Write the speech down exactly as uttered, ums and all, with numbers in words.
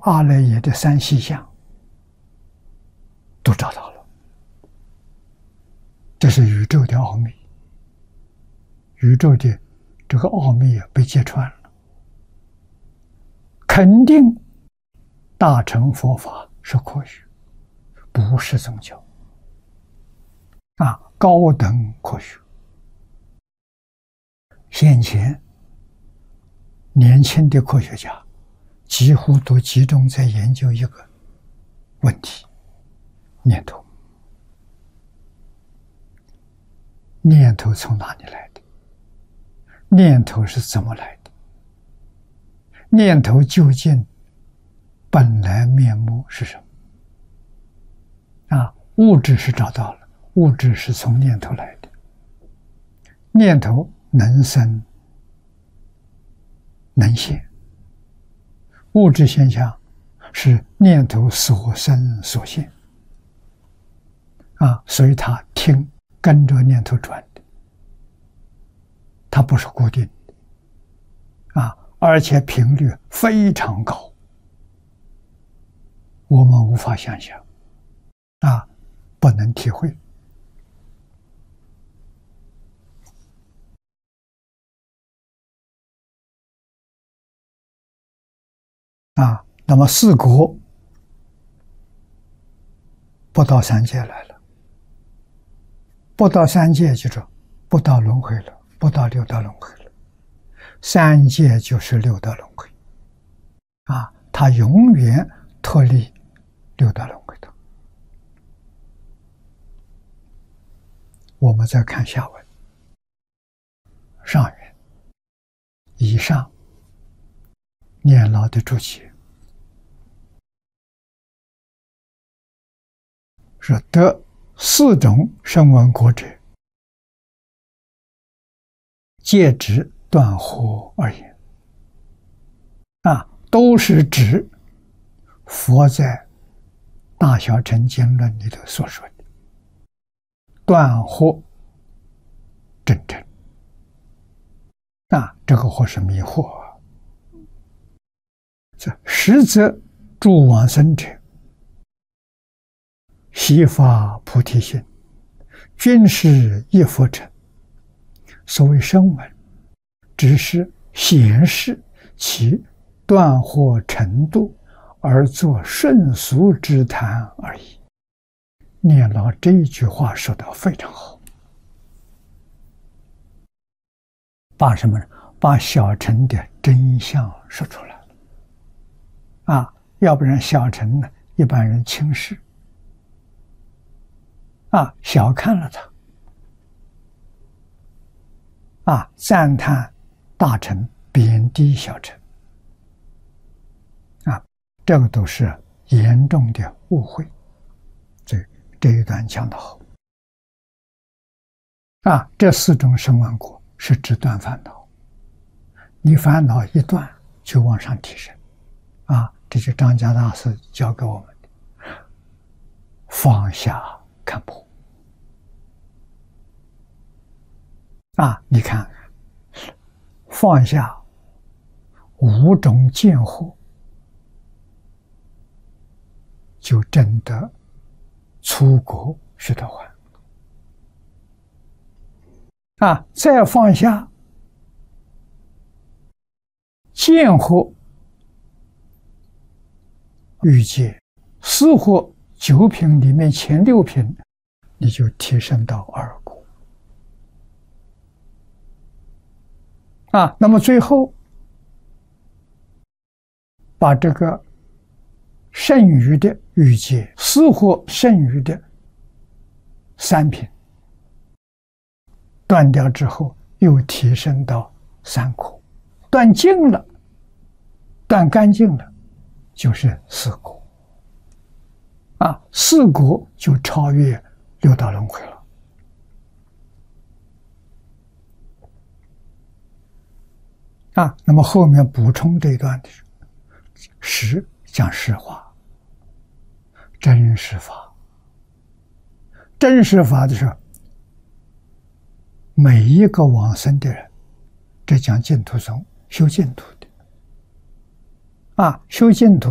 阿赖耶的三细相都找到了。这是宇宙的奥秘，宇宙的这个奥秘啊被揭穿了，肯定大乘佛法是科学，不是宗教啊，高等科学。先前年轻的科学家几乎都集中在研究一个问题：念头。念头从哪里来的？念头是怎么来的？念头究竟本来面目是什么？啊，物质是找到了，物质是从念头来的。念头能生能现，物质现象是念头所生所现啊，所以它听跟着念头转的，它不是固定的啊，而且频率非常高，我们无法想象啊，不能体会。啊，那么四国不到三界来了，不到三界就是不到轮回了，不到六道轮回了，三界就是六道轮回啊，它永远脱离六道轮回的。我们再看下文，上元以上年老的注解是得四种声闻果者，皆指断惑而言啊，都是指佛在大小乘经论里头所说的断惑真正啊，这个惑是迷惑啊。这实则诸往生者悉发菩提心，均是一佛乘。所谓声闻，只是显示其断惑程度而作顺俗之谈而已。念老这一句话说得非常好，把什么呢？把小乘的真相说出来了啊！要不然小乘呢，一般人轻视啊，小看了他啊，赞叹大乘，贬低小乘啊，这个都是严重的误会。这这一段讲得好啊，这四种声闻果是指断烦恼，你烦恼一断就往上提升啊，这是张家大师教给我们的，放下看破啊！你看，放下五种见惑，就证得出果须陀洹啊！再放下见惑、欲界、思惑九品里面前六品，你就提升到二果啊。那么最后把这个剩余的欲界、思惑剩余的三品断掉之后，又提升到三果，断尽了，断干净了，就是四果啊，四果就超越六道轮回了啊。那么后面补充这一段的实讲实话，真实法，真实法的时候，每一个往生的人，这讲净土宗修净土的啊，修净土